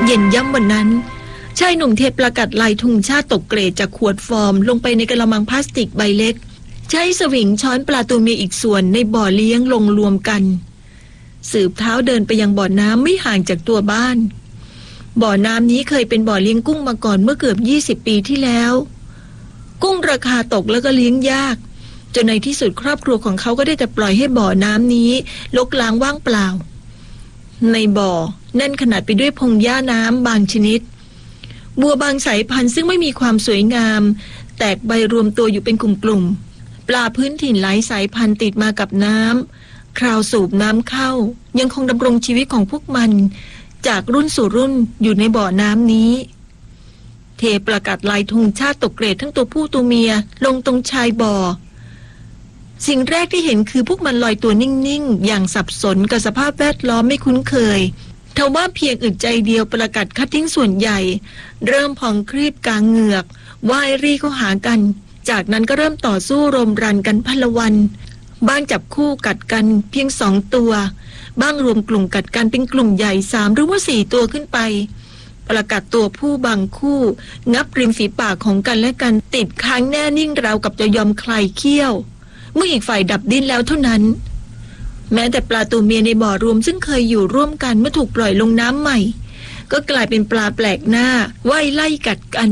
เย็นย่ำวันนั้นชายหนุ่มเทประกาศลายธงชาติตกเกรดจากขวดฟอร์มลงไปในกระมังพลาสติกใบเล็กใช้สวิงช้อนปลาตัวเมียอีกส่วนในบ่อเลี้ยงลงรวมกันสืบเท้าเดินไปยังบ่อน้ำไม่ห่างจากตัวบ้านบ่อน้ำนี้เคยเป็นบ่อเลี้ยงกุ้งมาก่อนเมื่อเกือบ20 ปีที่แล้วกุ้งราคาตกแล้วก็เลี้ยงยากจนในที่สุดครอบครัวของเขาก็ได้แต่ปล่อยให้บ่อน้ำนี้รกร้างว่างเปล่าในบ่อแน่นขนาดไปด้วยพงหญ้าน้ำบางชนิดบัวบางสายพันธุ์ซึ่งไม่มีความสวยงามแตกใบรวมตัวอยู่เป็นกลุ่มๆปลาพื้นถิ่นหลายสายพันธุ์ติดมากับน้ำคราวสูบน้ำเข้ายังคงดำรงชีวิตของพวกมันจากรุ่นสู่รุ่นอยู่ในบ่อน้ำนี้เทประกาศลายธงชาติตกเกรดทั้งตัวผู้ตัวเมียลงตรงชายบ่อสิ่งแรกที่เห็นคือพวกมันลอยตัวนิ่งๆอย่างสับสนกับสภาพแวดล้อมไม่คุ้นเคยทว่าเพียงอึดใจเดียวประกาศคัดทิ้งส่วนใหญ่เริ่มพองครีบกลางเหงือกว่ายรี่เข้าหากันจากนั้นก็เริ่มต่อสู้รมรันกันพลวันบ้างจับคู่กัดกันเพียง2 ตัวบ้างรวมกลุ่มกัดกันเป็นกลุ่มใหญ่3หรือว่า4 ตัวขึ้นไปประกาศตัวผู้บางคู่งับริมฝีปากของกันและกันติดค้างแน่นิ่งราวกับจะยอมคลายเขี้ยวเมื่ออีกฝ่ายดับดิ้นแล้วเท่านั้นแม้แต่ปลาตัวเมียในบ่อรวมซึ่งเคยอยู่ร่วมกันเมื่อถูกปล่อยลงน้ำใหม่ก็กลายเป็นปลาแปลกหน้าว่ายไล่กัดกัน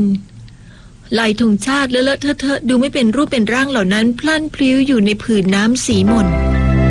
ลายธงชาติเลอะเทอะดูไม่เป็นรูปเป็นร่างเหล่านั้นพลั่นพลิ้วอยู่ในผืนน้ำสีหม่น